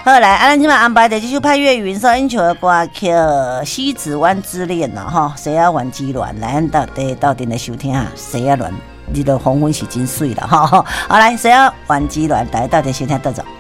好来，咱今晚安排的这首派粤语所演唱的歌曲《西子湾之恋》啦，哈，西亚湾之恋，来到底来收听啊，西亚恋，你的黄昏是真水啦，哈，好来，西亚湾之恋，大家到底收听得着。